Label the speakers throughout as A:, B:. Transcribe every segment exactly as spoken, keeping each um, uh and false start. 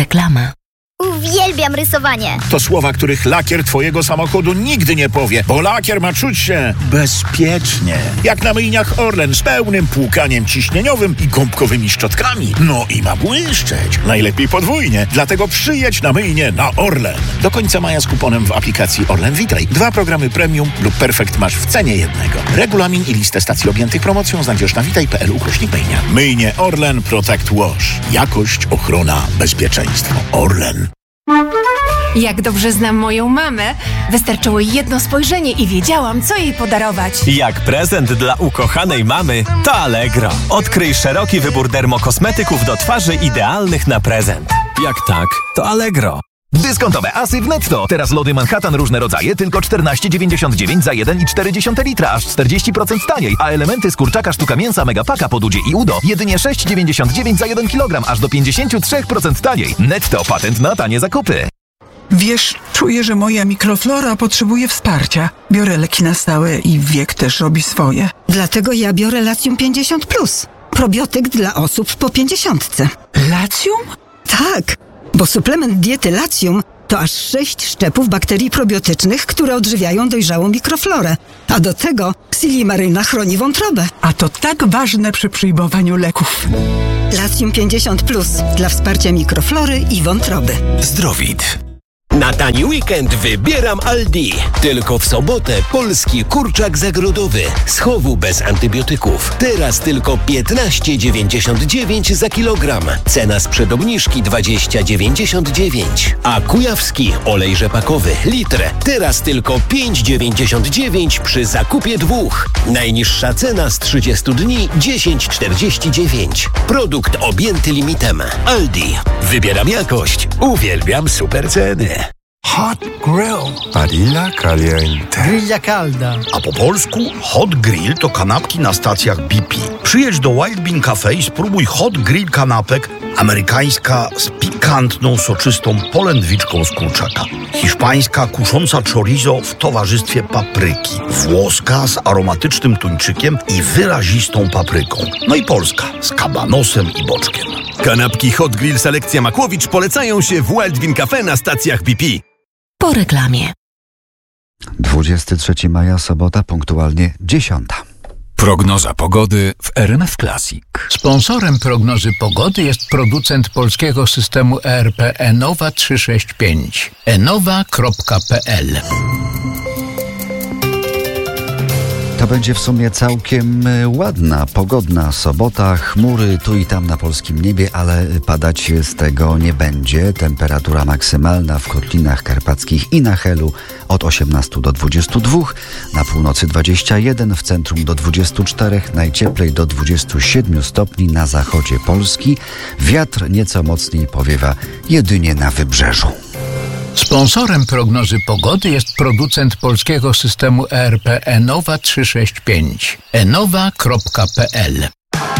A: Reklama.
B: Uwielbiam rysowanie.
C: To słowa, których lakier twojego samochodu nigdy nie powie, bo lakier ma czuć się bezpiecznie. Jak na myjniach Orlen z pełnym płukaniem ciśnieniowym i gąbkowymi szczotkami. No i ma błyszczeć. Najlepiej podwójnie. Dlatego przyjedź na myjnię na Orlen. Do końca maja z kuponem w aplikacji Orlen Witaj. Dwa programy premium lub perfekt masz w cenie jednego. Regulamin i listę stacji objętych promocją znajdziesz na witaj kropka p l ukośnik myjnia. Myjnie Orlen Protect Wash. Jakość, ochrona, bezpieczeństwo. Orlen.
D: Jak dobrze znam moją mamę, wystarczyło jedno spojrzenie i wiedziałam, co jej podarować.
E: Jak prezent dla ukochanej mamy, to Allegro. Odkryj szeroki wybór dermokosmetyków do twarzy idealnych na prezent. Jak tak, to Allegro.
F: Dyskontowe asy w Netto. Teraz lody Manhattan różne rodzaje tylko czternaście dziewięćdziesiąt dziewięć za jeden i cztery dziesiąte litra, aż czterdzieści procent taniej. A elementy z kurczaka sztuka mięsa Megapaka pod udzie i udo jedynie sześć dziewięćdziesiąt dziewięć za jeden kilogram, aż do pięćdziesiąt trzy procent taniej. Netto, patent na tanie zakupy.
G: Wiesz, czuję, że moja mikroflora potrzebuje wsparcia. Biorę leki na stałe i wiek też robi swoje.
H: Dlatego ja biorę Latium pięćdziesiąt plus. Probiotyk dla osób po pięćdziesiątce.
G: Latium?
H: Tak, bo suplement diety Latium to aż sześć szczepów bakterii probiotycznych, które odżywiają dojrzałą mikroflorę. A do tego Silimaryna chroni wątrobę.
G: A to tak ważne przy przyjmowaniu leków.
H: Latium pięćdziesiąt plus dla wsparcia mikroflory i wątroby.
I: Zdrowit. Na tani weekend wybieram Aldi. Tylko w sobotę polski kurczak zagrodowy z chowu bez antybiotyków. Teraz tylko piętnaście dziewięćdziesiąt dziewięć za kilogram. Cena sprzed obniżki dwadzieścia dziewięćdziesiąt dziewięć. A kujawski olej rzepakowy litr. Teraz tylko pięć dziewięćdziesiąt dziewięć przy zakupie dwóch. Najniższa cena z trzydziestu dni dziesięć czterdzieści dziewięć. Produkt objęty limitem. Aldi. Wybieram jakość. Uwielbiam super ceny.
J: Hot Grill. Padilla Caliente.
K: Grilla calda.
J: A po polsku Hot Grill to kanapki na stacjach B P. Przyjedź do Wild Bean Cafe i spróbuj Hot Grill kanapek. Amerykańska z pikantną, soczystą polędwiczką z kurczaka. Hiszpańska kusząca chorizo w towarzystwie papryki. Włoska z aromatycznym tuńczykiem i wyrazistą papryką. No i polska z kabanosem i boczkiem.
I: Kanapki Hot Grill Selekcja Makłowicz polecają się w Wild Bean Cafe na stacjach B P.
A: Po reklamie.
L: dwudziestego trzeciego maja, sobota, punktualnie dziesiąta.
M: Prognoza pogody w R M F Classic.
N: Sponsorem prognozy pogody jest producent polskiego systemu E R P Enowa trzysta sześćdziesiąt pięć. enowa kropka p l.
L: To będzie w sumie całkiem ładna, pogodna sobota. Chmury tu i tam na polskim niebie, ale padać z tego nie będzie. Temperatura maksymalna w Kotlinach Karpackich i na Helu od osiemnastu do dwudziestu dwóch, na północy dwadzieścia jeden, w centrum do dwudziestu czterech, najcieplej do dwudziestu siedmiu stopni na zachodzie Polski. Wiatr nieco mocniej powiewa jedynie na wybrzeżu.
N: Sponsorem prognozy pogody jest producent polskiego systemu E R P Enowa trzysta sześćdziesiąt pięć. enowa kropka p l.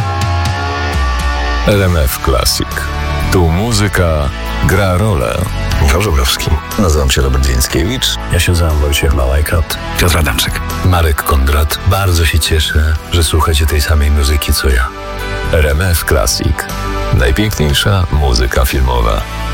M: R M F Classic. Tu muzyka gra rolę.
O: Michał Żubrowski. Nazywam się Robert Więckiewicz.
P: Ja się nazywam Wojciech Malajkat.
O: Piotr Adamczyk.
P: Marek Kondrat. Bardzo się cieszę, że słuchacie tej samej muzyki co ja.
M: R M F Classic. Najpiękniejsza muzyka filmowa.